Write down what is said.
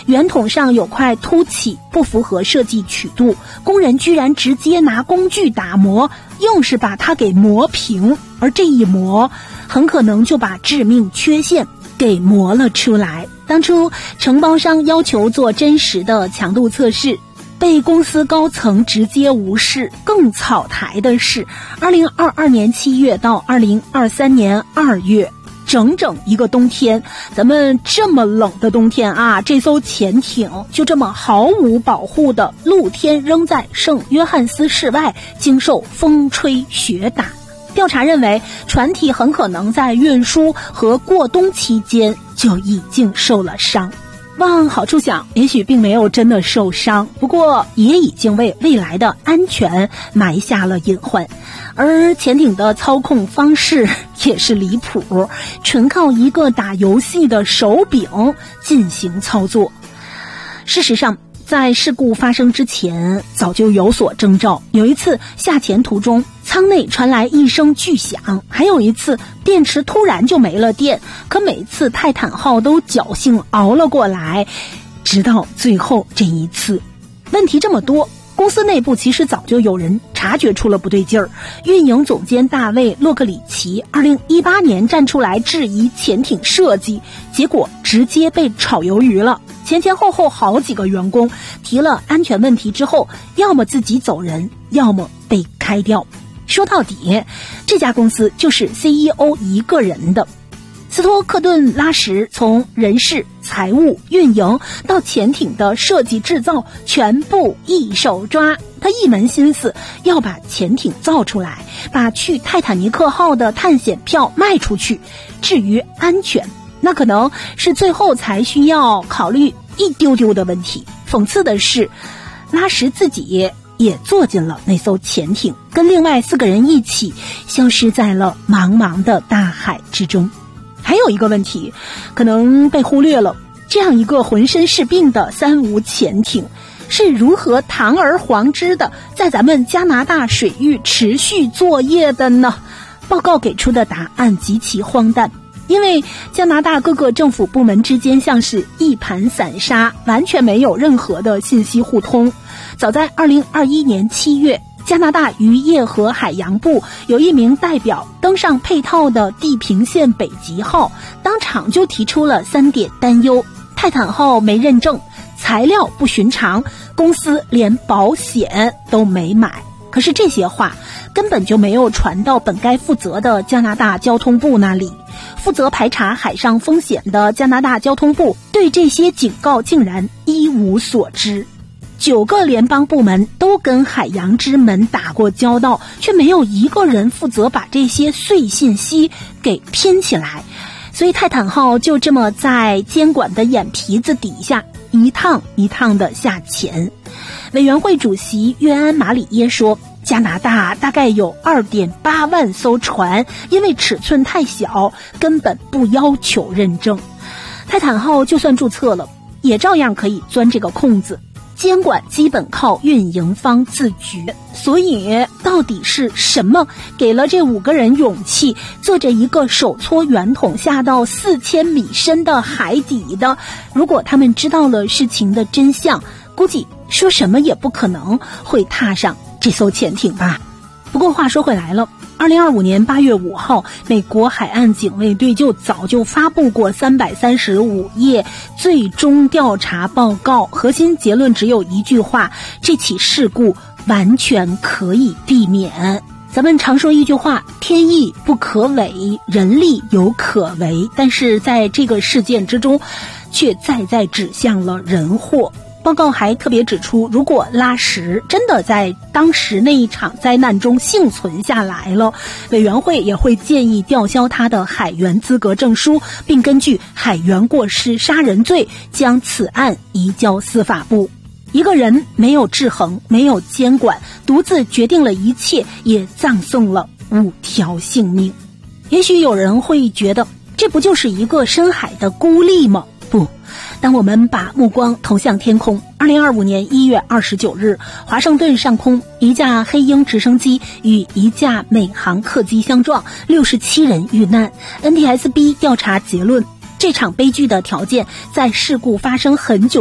圆筒上有块凸起，不符合设计曲度，工人居然直接拿工具打磨，硬是把它给磨平，而这一磨很可能就把致命缺陷给磨了出来。当初承包商要求做真实的强度测试，被公司高层直接无视。更草台的是2022年7月到2023年2月，整整一个冬天，咱们这么冷的冬天啊，这艘潜艇就这么毫无保护的露天扔在圣约翰斯市外，经受风吹雪打。调查认为，船体很可能在运输和过冬期间就已经受了伤。往好处想，也许并没有真的受伤，不过也已经为未来的安全埋下了隐患。而潜艇的操控方式也是离谱，纯靠一个打游戏的手柄进行操作。事实上，在事故发生之前早就有所征兆。有一次下潜途中，舱内传来一声巨响，还有一次电池突然就没了电，可每次泰坦号都侥幸熬了过来，直到最后这一次。问题这么多，公司内部其实早就有人察觉出了不对劲儿。运营总监大卫·洛克里奇2018年站出来质疑潜艇设计，结果直接被炒鱿鱼了。前前后后好几个员工提了安全问题之后，要么自己走人，要么被开掉。说到底，这家公司就是 CEO 一个人的。斯托克顿拉什从人事、财务、运营到潜艇的设计制造全部一手抓，他一门心思要把潜艇造出来，把去泰坦尼克号的探险票卖出去。至于安全，那可能是最后才需要考虑一丢丢的问题。讽刺的是，拉什自己也坐进了那艘潜艇，跟另外4个人一起消失在了茫茫的大海之中。还有一个问题可能被忽略了，这样一个浑身是病的3无潜艇是如何堂而皇之的在咱们加拿大水域持续作业的呢？报告给出的答案极其荒诞，因为加拿大各个政府部门之间像是一盘散沙，完全没有任何的信息互通。早在2021年7月，加拿大渔业和海洋部有一名代表登上配套的地平线北极号，当场就提出了3点担忧：泰坦号没认证，材料不寻常，公司连保险都没买。可是这些话根本就没有传到本该负责的加拿大交通部那里。负责排查海上风险的加拿大交通部对这些警告竟然一无所知。9个联邦部门都跟海洋之门打过交道，却没有一个人负责把这些碎信息给拼起来。所以泰坦号就这么在监管的眼皮子底下一趟一趟的下潜。委员会主席约安·马里耶说，加拿大大概有 2.8 万艘船，因为尺寸太小，根本不要求认证。泰坦号就算注册了，也照样可以钻这个空子。监管基本靠运营方自觉，所以到底是什么给了这5个人勇气，坐着一个手搓圆筒下到4000米深的海底的？如果他们知道了事情的真相，估计说什么也不可能会踏上这艘潜艇吧。不过话说回来了，2025年8月5号，美国海岸警卫队就早就发布过335页最终调查报告，核心结论只有一句话：这起事故完全可以避免。咱们常说一句话，天意不可违，人力有可为，但是在这个事件之中却再指向了人祸。报告还特别指出，如果拉什真的在当时那一场灾难中幸存下来了，委员会也会建议吊销他的海员资格证书，并根据海员过失杀人罪将此案移交司法部。一个人没有制衡，没有监管，独自决定了一切，也葬送了5条性命。也许有人会觉得，这不就是一个深海的孤立吗？不，当我们把目光投向天空，2025年1月29日，华盛顿上空一架黑鹰直升机与一架美航客机相撞，67人遇难。NTSB 调查结论，这场悲剧的条件在事故发生很久